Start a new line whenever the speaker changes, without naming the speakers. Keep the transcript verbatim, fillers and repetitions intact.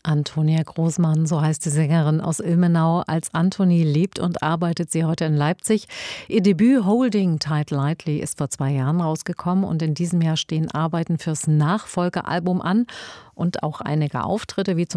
Antonia Großmann, so heißt die Sängerin aus Ilmenau. Als Antonie lebt und arbeitet sie heute in Leipzig. Ihr Debüt Holding Tight Lightly ist vor zwei Jahren rausgekommen und in diesem Jahr stehen Arbeiten fürs Nachfolgealbum an und auch einige Auftritte, wie zum